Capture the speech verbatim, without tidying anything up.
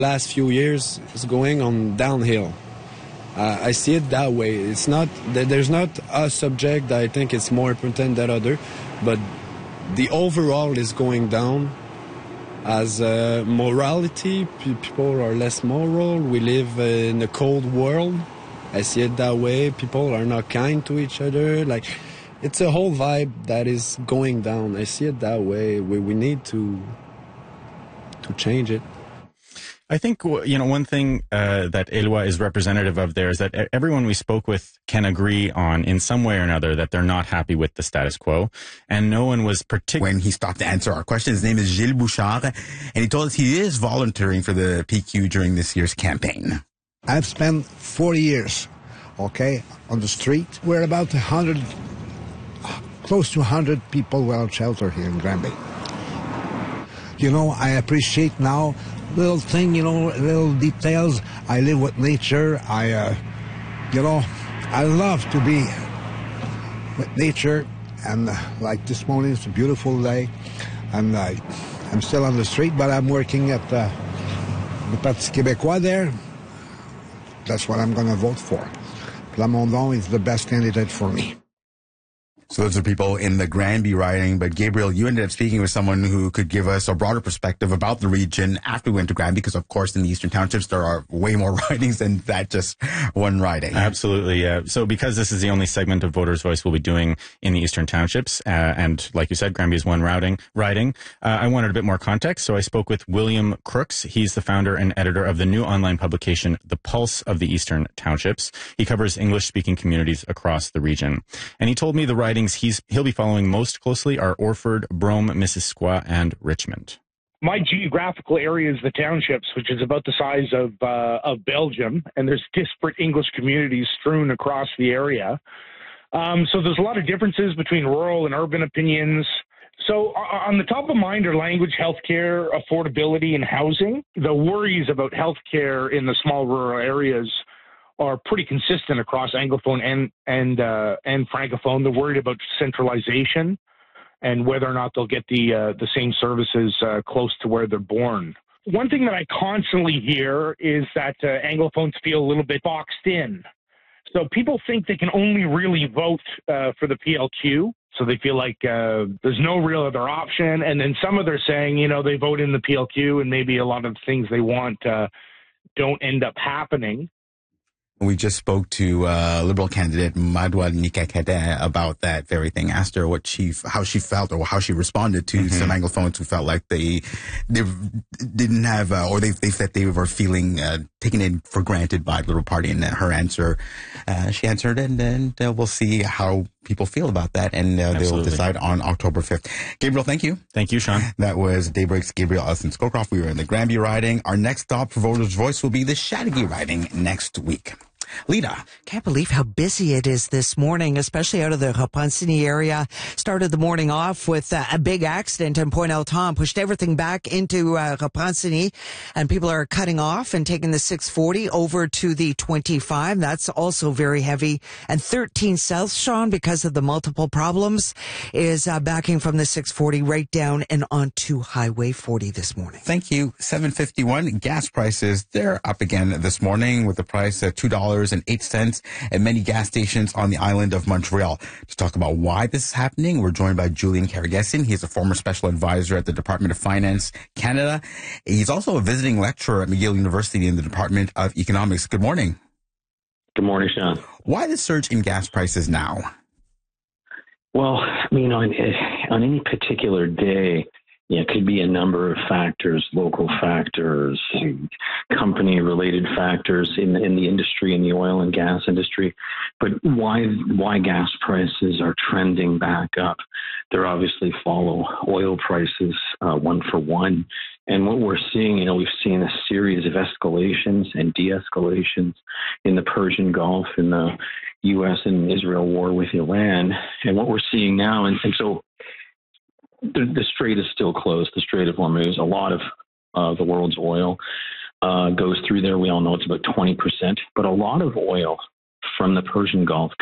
Last few years is going on downhill. Uh, I see it that way. It's not there's not a subject that I think is more important than other, but the overall is going down. As uh, morality, people are less moral. We live uh, in a cold world. I see it that way. People are not kind to each other. Like, it's a whole vibe that is going down. I see it that way. We we need to to change it. I think, you know, one thing uh, that Eloi is representative of there is that everyone we spoke with can agree on, in some way or another, that they're not happy with the status quo. And no one was particularly... When he stopped to answer our question, his name is Gilles Bouchard, and he told us he is volunteering for the P Q during this year's campaign. I've spent forty years, okay, on the street. We're about one hundred, close to one hundred people without shelter here in Granby. You know, I appreciate now little thing, you know, little details. I live with nature. I, uh, you know, I love to be with nature. And uh, like this morning, it's a beautiful day. And uh, I'm still on the street, but I'm working at uh, the Parti Québécois there. That's what I'm going to vote for. Plamondon is the best candidate for me. So those are people in the Granby riding. But Gabriel, you ended up speaking with someone who could give us a broader perspective about the region after we went to Granby, because of course in the Eastern Townships there are way more ridings than that just one riding. Absolutely, yeah. So because this is the only segment of Voters' Voice we'll be doing in the Eastern Townships, uh, and like you said, Granby is one routing, riding, uh, I wanted a bit more context. So I spoke with William Crooks. He's the founder and editor of the new online publication, The Pulse of the Eastern Townships. He covers English-speaking communities across the region. And he told me the ridings He's, he'll be following most closely are Orford, Brome, Missisquoi, and Richmond. My geographical area is the townships, which is about the size of uh, of Belgium, and there's disparate English communities strewn across the area. Um, so there's a lot of differences between rural and urban opinions. So on the top of mind are language, healthcare, affordability, and housing. The worries about healthcare in the small rural areas are pretty consistent across Anglophone and and uh, and Francophone. They're worried about centralization and whether or not they'll get the uh, the same services uh, close to where they're born. One thing that I constantly hear is that uh, Anglophones feel a little bit boxed in. So people think they can only really vote uh, for the P L Q. So they feel like uh, there's no real other option. And then some of them are saying, you know, they vote in the P L Q and maybe a lot of the things they want uh, don't end up happening. We just spoke to uh, Liberal candidate Madwa Nika-Cadet about that very thing. Asked her what she, how she felt or how she responded to mm-hmm. some Anglophones who felt like they, they didn't have, uh, or they, they felt they were feeling uh, taken in for granted by the Liberal Party. And her answer, uh, she answered, and then uh, we'll see how people feel about that, and uh, they will decide on October fifth. Gabriel, thank you. Thank you, Sean. That was Daybreak's Gabriel Elson Scowcroft. We were in the Granby riding. Our next stop for Voters' Voice will be the Chateauguay riding next week. Lita. Can't believe how busy it is this morning, especially out of the Repentigny area. Started the morning off with uh, a big accident in Pointe-Alton, pushed everything back into uh, Repentigny, and people are cutting off and taking the six forty over to the twenty-five. That's also very heavy. And thirteen South, Sean, because of the multiple problems, is uh, backing from the six forty right down and onto Highway forty this morning. Thank you. seven fifty-one. Gas prices, they're up again this morning with the price at two dollars and eight cents at many gas stations on the island of Montreal. To talk about why this is happening, we're joined by Julian Karagesin. He's a former special advisor at the Department of Finance Canada. He's also a visiting lecturer at McGill University in the Department of Economics. Good morning. Good morning, Sean. Why the surge in gas prices now? Well, I mean, on, on any particular day, you know, it could be a number of factors, local factors, company-related factors in the, in the industry, in the oil and gas industry. But why why gas prices are trending back up? They're obviously follow oil prices uh, one for one. And what we're seeing, you know, we've seen a series of escalations and de-escalations in the Persian Gulf, in the U S and Israel war with Iran. And what we're seeing now, and, and so The, the strait is still closed, the Strait of Hormuz. A lot of uh, the world's oil uh, goes through there. We all know it's about twenty percent. But a lot of oil from the Persian Gulf